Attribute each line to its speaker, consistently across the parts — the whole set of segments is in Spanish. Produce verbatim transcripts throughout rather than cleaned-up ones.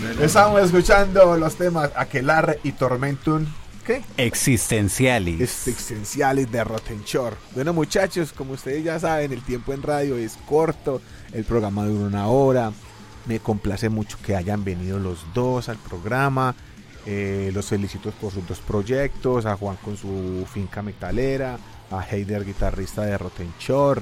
Speaker 1: Estamos escuchando los temas Aquelarre y Tormentum. ¿Qué?
Speaker 2: Existencialis.
Speaker 1: Existencialis de Rotten Shore. Bueno, muchachos, como ustedes ya saben, el tiempo en radio es corto. El programa dura una hora. Me complace mucho que hayan venido los dos al programa. Eh, los felicito por sus dos proyectos. A Juan con su finca metalera. A Heider, guitarrista de Rotten Shore.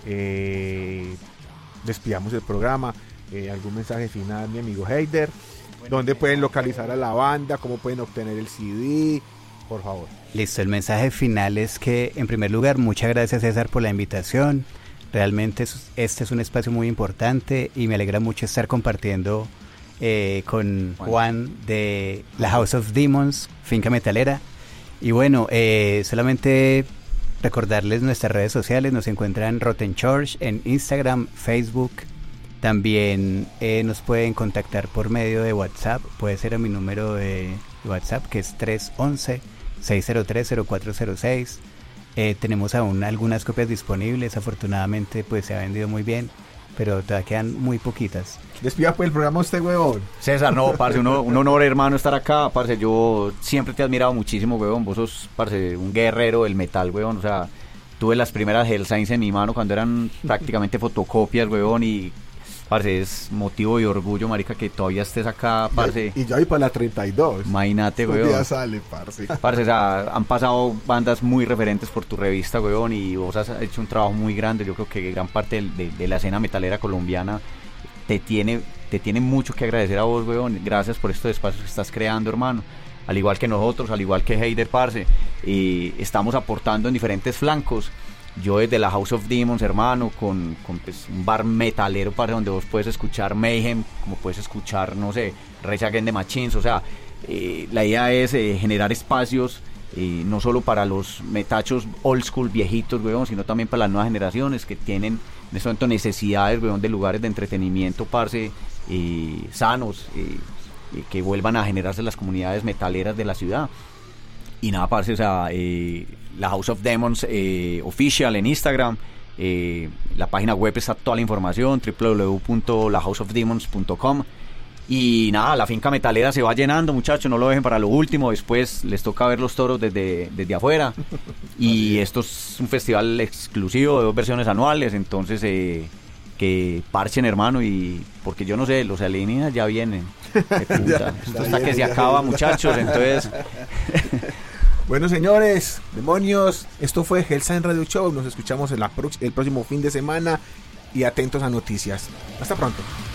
Speaker 1: Eh, despidamos el programa. Eh, ¿Algún mensaje final, mi amigo Heider? ¿Dónde pueden localizar a la banda? ¿Cómo pueden obtener el C D? Por favor.
Speaker 2: Listo, el mensaje final es que, en primer lugar, muchas gracias, César, por la invitación. Realmente este es un espacio muy importante y me alegra mucho estar compartiendo eh, con Juan de la House of Demons, finca metalera. Y bueno, eh, solamente recordarles nuestras redes sociales. Nos encuentran Rotten Church en Instagram, Facebook. También eh, nos pueden contactar por medio de WhatsApp. Puede ser a mi número de WhatsApp, que es tres once, seis cero tres, cero cuatro cero seis. Eh, tenemos aún algunas copias disponibles. Afortunadamente pues se ha vendido muy bien, pero todavía quedan muy poquitas.
Speaker 1: Despida pues el programa usted, huevón.
Speaker 3: César, no, parce, un, un honor, hermano, estar acá. Parce, yo siempre te he admirado muchísimo, huevón. Vos sos, parce, un guerrero del metal, huevón. O sea, tuve las primeras Hellsigns en mi mano cuando eran prácticamente fotocopias, huevón, y parce, es motivo y orgullo, marica, que todavía estés acá, parce.
Speaker 1: Y yo voy para la treinta y dos.
Speaker 3: Imagínate, weón.
Speaker 1: Ya sale, parce.
Speaker 3: Parce, o sea, han pasado bandas muy referentes por tu revista, weón, y vos has hecho un trabajo muy grande. Yo creo que gran parte de, de, de la escena metalera colombiana te tiene, te tiene mucho que agradecer a vos, weón. Gracias por estos espacios que estás creando, hermano. Al igual que nosotros, al igual que Heider, parce, y estamos aportando en diferentes flancos. Yo desde la House of Demons, hermano, con, con pues, un bar metalero para donde vos puedes escuchar Mayhem, como puedes escuchar, no sé, Rage Against the Machines. O sea, eh, la idea es eh, generar espacios, eh, no solo para los metachos old school viejitos, weón, sino también para las nuevas generaciones que tienen en este momento necesidades, weón, de lugares de entretenimiento, parce, eh, sanos, eh, eh, que vuelvan a generarse las comunidades metaleras de la ciudad. Y nada, parce, o sea, eh, la House of Demons eh, Official en Instagram, eh, la página web está toda la información, doble u doble u doble u punto la house of demons punto com. Y nada, la finca metalera se va llenando, muchachos, no lo dejen para lo último, después les toca ver los toros desde, desde afuera. Y esto es un festival exclusivo de dos versiones anuales, entonces eh, que parchen, hermano, y porque yo no sé, los alienígenas ya vienen.
Speaker 1: ya,
Speaker 3: esto
Speaker 1: ya
Speaker 3: hasta
Speaker 1: viene,
Speaker 3: que se
Speaker 1: ya
Speaker 3: acaba,
Speaker 1: viene.
Speaker 3: muchachos, entonces...
Speaker 1: Bueno, señores, demonios, esto fue Hellsign Radio Show. Nos escuchamos en la pro- el próximo fin de semana y atentos a noticias. Hasta pronto.